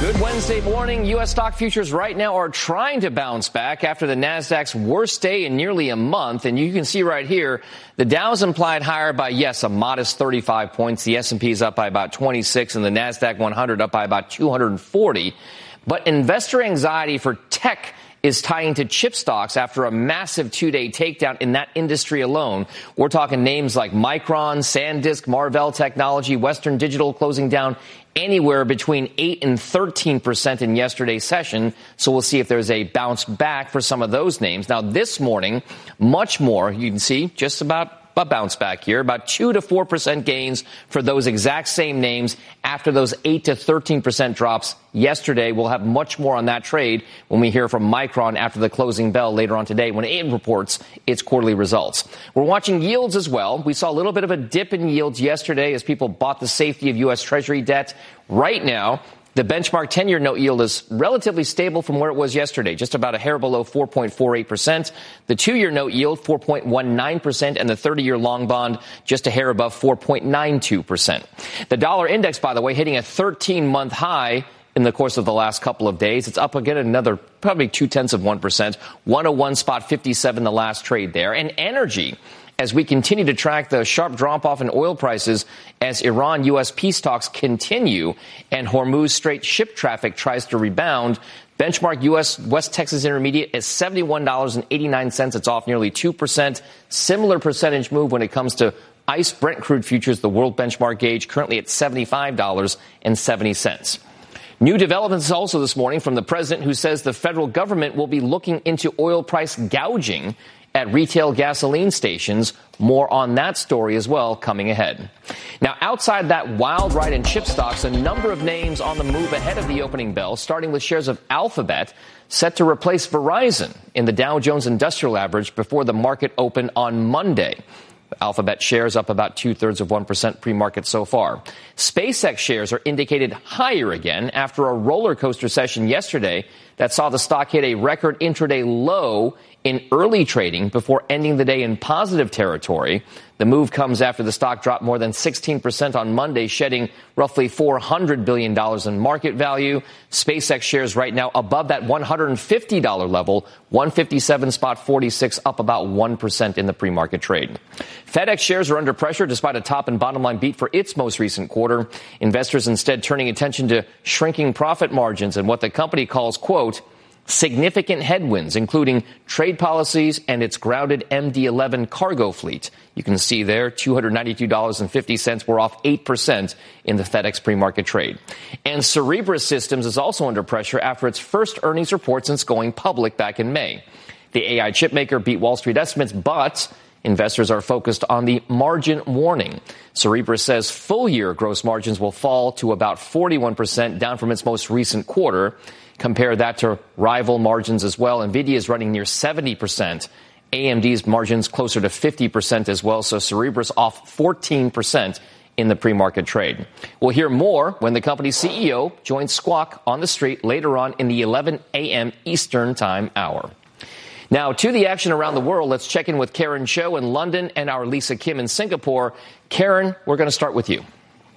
Good Wednesday morning. U.S. stock futures right now are trying to bounce back after the Nasdaq's worst day in nearly a month. And you can see right here, the Dow's implied higher by, yes, a modest 35 points. The S&P is up by about 26 and the Nasdaq 100 up by about 240. But investor anxiety for tech is tying to chip stocks after a massive two-day takedown in that industry alone. We're talking names like Micron, SanDisk, Marvell Technology, Western Digital closing down anywhere between 8 and 13% in yesterday's session. So we'll see if there's a bounce back for some of those names. Now, this morning, much more. You can see just about a bounce back here, about 2 to 4% gains for those exact same names after those 8 to 13% drops yesterday. We'll have much more on that trade when we hear from Micron after the closing bell later on today when it reports its quarterly results. We're watching yields as well. We saw a little bit of a dip in yields yesterday as people bought the safety of U.S. Treasury debt. Right now, the benchmark 10-year note yield is relatively stable from where it was yesterday, just about a hair below 4.48%. The 2-year note yield, 4.19%, and the 30-year long bond, just a hair above 4.92%. The dollar index, by the way, hitting a 13-month high in the course of the last couple of days. It's up again another probably 0.2%, 101.57 the last trade there. And energy, as we continue to track the sharp drop-off in oil prices as Iran-U.S. peace talks continue and Hormuz Strait ship traffic tries to rebound. Benchmark U.S. West Texas Intermediate is $71.89. It's off nearly 2%. Similar percentage move when it comes to ICE Brent crude futures, the world benchmark gauge, currently at $75.70. New developments also this morning from the president who says the federal government will be looking into oil price gouging at retail gasoline stations. More on that story as well coming ahead. Now, outside that wild ride in chip stocks, a number of names on the move ahead of the opening bell, starting with shares of Alphabet set to replace Verizon in the Dow Jones Industrial Average before the market opened on Monday. Alphabet shares up about 0.2% pre-market so far. SpaceX shares are indicated higher again after a roller coaster session yesterday that saw the stock hit a record intraday low in early trading before ending the day in positive territory. The move comes after the stock dropped more than 16% on Monday, shedding roughly $400 billion in market value. SpaceX shares right now above that $150 level, 157.46, up about 1% in the pre-market trade. FedEx shares are under pressure despite a top and bottom line beat for its most recent quarter. Investors instead turning attention to shrinking profit margins and what the company calls, quote, significant headwinds, including trade policies and its grounded MD-11 cargo fleet. You can see there, $292.50. We're off 8% in the FedEx pre-market trade. And Cerebras Systems is also under pressure after its first earnings report since going public back in May. The AI chipmaker beat Wall Street estimates, but investors are focused on the margin warning. Cerebras says full-year gross margins will fall to about 41%, down from its most recent quarter. Compare that to rival margins as well. NVIDIA is running near 70%. AMD's margins closer to 50% as well. So Cerebras off 14% in the pre-market trade. We'll hear more when the company's CEO joins Squawk on the Street later on in the 11 a.m. Eastern Time hour. Now, to the action around the world, let's check in with Karen Cho in London and our Lisa Kim in Singapore. Karen, we're going to start with you.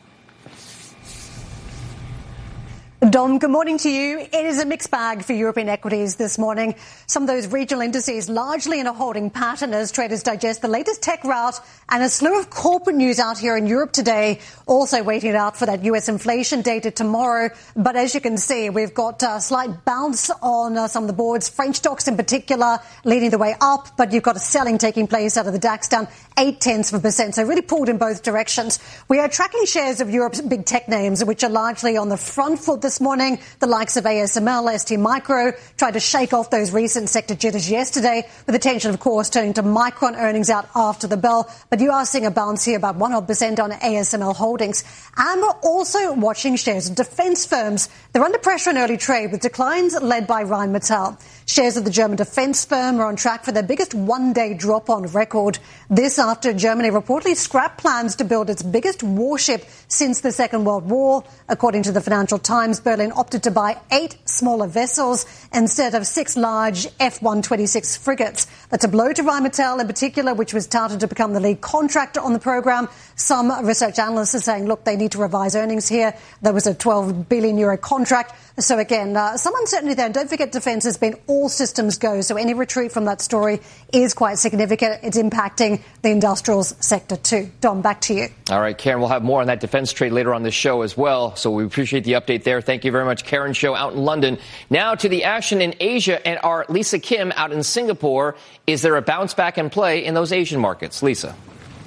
Dom, good morning to you. It is a mixed bag for European equities this morning. Some of those regional indices largely in a holding pattern as traders digest the latest tech rout and a slew of corporate news out here in Europe today. Also waiting it out for that U.S. inflation data tomorrow. But as you can see, we've got a slight bounce on some of the boards. French stocks in particular leading the way up, but you've got a selling taking place out of the DAX down 0.8%. So really pulled in both directions. We are tracking shares of Europe's big tech names, which are largely on the front foot this morning. The likes of ASML, ST Micro tried to shake off those recent sector jitters yesterday, with attention, of course, turning to Micron earnings out after the bell. But you are seeing a bounce here, about 1% on ASML holdings. And we're also watching shares of defense firms. They're under pressure in early trade, with declines led by Rheinmetall. Shares of the German defense firm are on track for their biggest one-day drop on record. This after Germany reportedly scrapped plans to build its biggest warship since the Second World War. According to the Financial Times, times Berlin opted to buy 8 smaller vessels instead of 6 large F-126 frigates. That's a blow to Rheinmetall in particular, which was touted to become the lead contractor on the program. Some research analysts are saying, look, they need to revise earnings here. There was a 12 billion euro contract. So again, some uncertainty there. And don't forget, defence has been all systems go. So any retreat from that story is quite significant. It's impacting the industrials sector too. Dom, back to you. All right, Karen, we'll have more on that defence trade later on this show as well. So we appreciate the update there. Thank you very much, Karen Show out in London. Now to the action in Asia and our Lisa Kim out in Singapore. Is there a bounce back in play in those Asian markets? Lisa.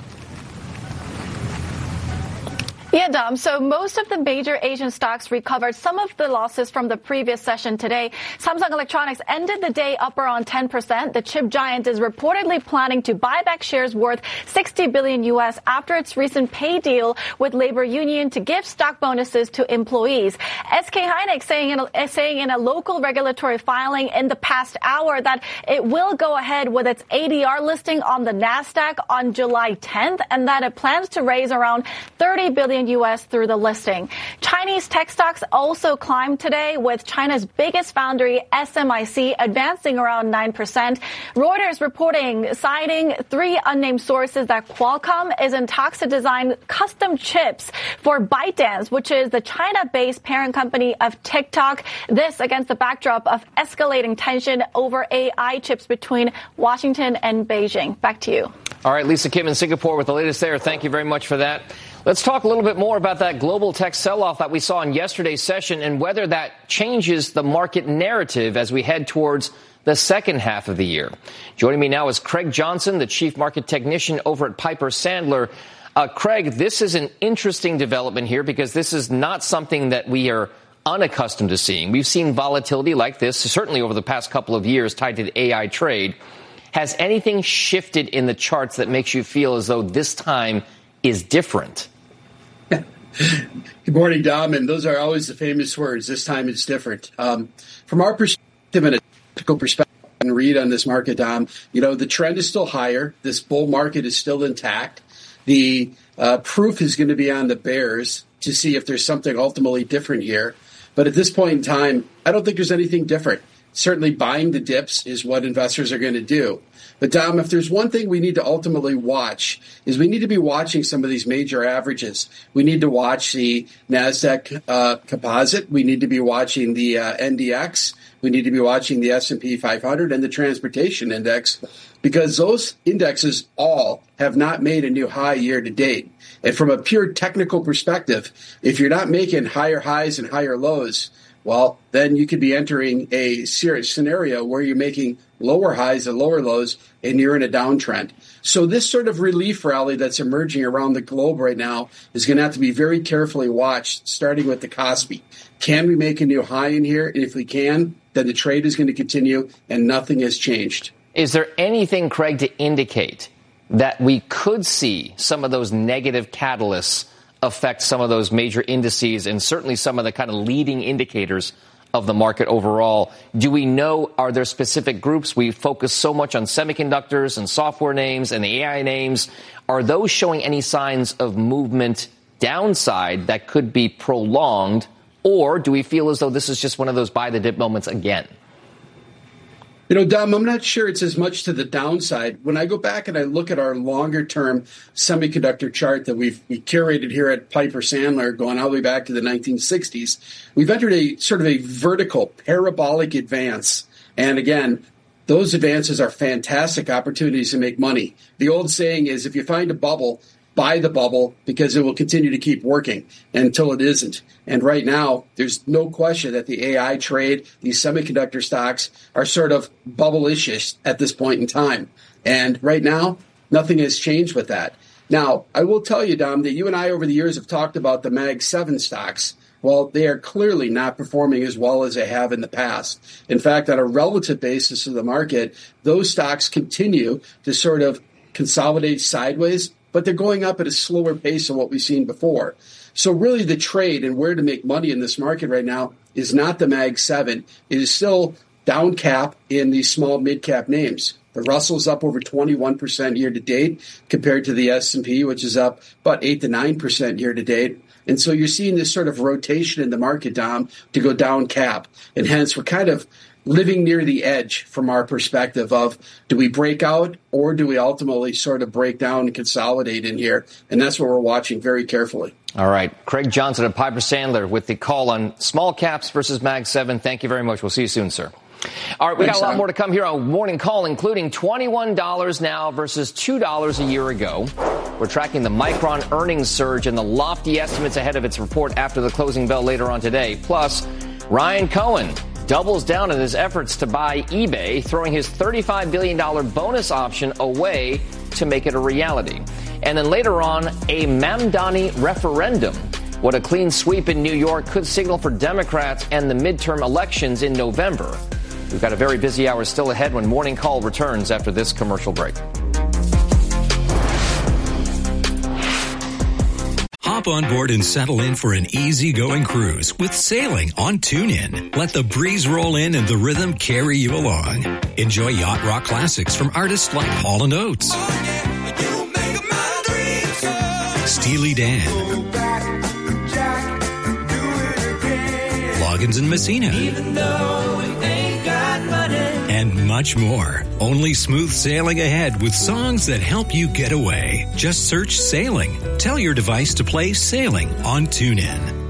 Yeah, Dom. So most of the major Asian stocks recovered some of the losses from the previous session today. Samsung Electronics ended the day up around 10%. The chip giant is reportedly planning to buy back shares worth $60 billion US after its recent pay deal with labor union to give stock bonuses to employees. SK Hynix saying in a local regulatory filing in the past hour that it will go ahead with its ADR listing on the Nasdaq on July 10th and that it plans to raise around $30 billion US through the listing. Chinese tech stocks also climbed today, with China's biggest foundry, SMIC, advancing around 9%. Reuters citing 3 unnamed sources that Qualcomm is in talks to design custom chips for ByteDance, which is the China-based parent company of TikTok. This against the backdrop of escalating tension over AI chips between Washington and Beijing. Back to you. All right, Lisa Kim in Singapore with the latest there. Thank you very much for that. Let's talk a little bit more about that global tech sell-off that we saw in yesterday's session and whether that changes the market narrative as we head towards the second half of the year. Joining me now is Craig Johnson, the chief market technician over at Piper Sandler. Craig, this is an interesting development here because this is not something that we are unaccustomed to seeing. We've seen volatility like this, certainly over the past couple of years, tied to the AI trade. Has anything shifted in the charts that makes you feel as though this time is different? Good morning, Dom. And those are always the famous words. This time it's different. From our perspective and a technical perspective and read on this market, Dom, the trend is still higher. This bull market is still intact. The proof is going to be on the bears to see if there's something ultimately different here. But at this point in time, I don't think there's anything different. Certainly buying the dips is what investors are going to do. But, Dom, if there's one thing we need to ultimately watch is we need to be watching some of these major averages. We need to watch the NASDAQ composite. We need to be watching the NDX. We need to be watching the S&P 500 and the transportation index because those indexes all have not made a new high year to date. And from a pure technical perspective, if you're not making higher highs and higher lows, well, then you could be entering a serious scenario where you're making lower highs and lower lows and you're in a downtrend. So this sort of relief rally that's emerging around the globe right now is going to have to be very carefully watched, starting with the Kospi. Can we make a new high in here? And if we can, then the trade is going to continue and nothing has changed. Is there anything, Craig, to indicate that we could see some of those negative catalysts affect some of those major indices and certainly some of the kind of leading indicators of the market overall? Do we know, are there specific groups? We focus so much on semiconductors and software names and the AI names. Are those showing any signs of movement downside that could be prolonged? Or do we feel as though this is just one of those buy the dip moments again? Dom, I'm not sure it's as much to the downside. When I go back and I look at our longer-term semiconductor chart that we curated here at Piper Sandler, going all the way back to the 1960s, we've entered a sort of a vertical, parabolic advance. And again, those advances are fantastic opportunities to make money. The old saying is, if you find a bubble, buy the bubble because it will continue to keep working until it isn't. And right now, there's no question that the AI trade, these semiconductor stocks are sort of bubble-ish at this point in time. And right now, nothing has changed with that. Now, I will tell you, Dom, that you and I over the years have talked about the Mag 7 stocks. Well, they are clearly not performing as well as they have in the past. In fact, on a relative basis of the market, those stocks continue to sort of consolidate sideways, but they're going up at a slower pace than what we've seen before. So really the trade and where to make money in this market right now is not the Mag 7. It is still down cap in these small mid-cap names. The Russell's up over 21% year to date compared to the S&P, which is up about 8 to 9% year to date. And so you're seeing this sort of rotation in the market, Dom, to go down cap. And hence we're kind of living near the edge from our perspective of, do we break out or do we ultimately sort of break down and consolidate in here? And that's what we're watching very carefully. All right. Craig Johnson of Piper Sandler with the call on small caps versus Mag 7. Thank you very much. We'll see you soon, sir. All right. We got a lot more to come here on Morning Call, including $21 now versus $2 a year ago. We're tracking the Micron earnings surge and the lofty estimates ahead of its report after the closing bell later on today. Plus, Ryan Cohen doubles down in his efforts to buy eBay, throwing his $35 billion bonus option away to make it a reality. And then later on, a Mamdani referendum. What a clean sweep in New York could signal for Democrats and the midterm elections in November. We've got a very busy hour still ahead when Morning Call returns after this commercial break. Hop on board and settle in for an easygoing cruise with sailing on TuneIn. Let the breeze roll in and the rhythm carry you along. Enjoy yacht rock classics from artists like Hall & Oates, Steely Dan, Loggins and Messina, and much more. Only smooth sailing ahead with songs that help you get away. Just search Sailing. Tell your device to play Sailing on TuneIn.